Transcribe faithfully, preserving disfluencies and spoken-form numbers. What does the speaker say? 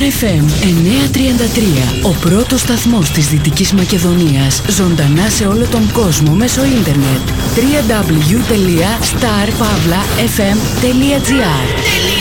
εφ εμ εννιακόσια τριάντα τρία, ο πρώτος σταθμός της Δυτικής Μακεδονίας, ζωντανά σε όλο τον κόσμο μέσω ίντερνετ. double-u double-u double-u τελεία star pavla f m τελεία g r